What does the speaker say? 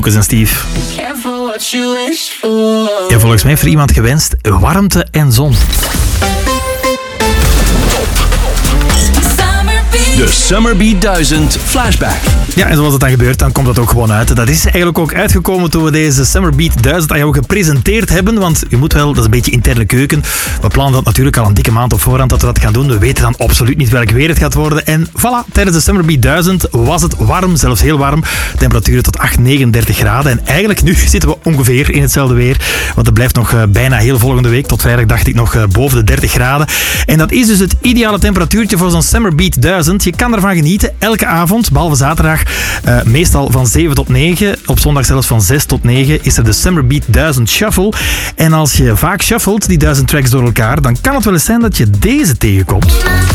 Lucas en Steve. En volgens mij heeft er iemand gewenst warmte en zon. De Summer Beat 1000 Flashback. Ja, en zoals het dan gebeurt, dan komt dat ook gewoon uit. Dat is eigenlijk ook uitgekomen toen we deze Summer Beat 1000 aan jou gepresenteerd hebben. Want je moet wel, dat is een beetje interne keuken. We plannen dat natuurlijk al een dikke maand op voorhand dat we dat gaan doen. We weten dan absoluut niet welk weer het gaat worden. En voilà, tijdens de Summer Beat 1000 was het warm, zelfs heel warm. Temperaturen tot 39 graden. En eigenlijk nu zitten we ongeveer in hetzelfde weer. Want het blijft nog bijna heel volgende week. Tot vrijdag dacht ik nog boven de 30 graden. En dat is dus het ideale temperatuurtje voor zo'n Summer Beat 1000. Je kan ervan genieten, elke avond, behalve zaterdag, meestal van 7 tot 9, op zondag zelfs van 6 tot 9, is er de Summer Beat 1000 Shuffle. En als je vaak shuffelt, die 1000 tracks door elkaar, dan kan het wel eens zijn dat je deze tegenkomt.